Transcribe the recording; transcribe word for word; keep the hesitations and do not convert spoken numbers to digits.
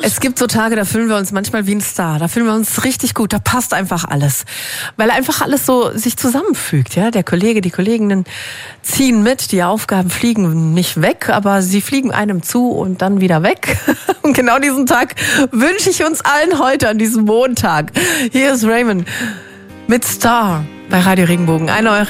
Es gibt so Tage, da fühlen wir uns manchmal wie ein Star. Da fühlen wir uns richtig gut. Da passt einfach alles. Weil einfach alles so sich zusammenfügt. Ja, der Kollege, die Kolleginnen ziehen mit. Die Aufgaben fliegen nicht weg, aber sie fliegen einem zu und dann wieder weg. Und genau diesen Tag wünsche ich uns allen heute an diesem Montag. Hier ist Raymond mit Star bei Radio Regenbogen. Eine eure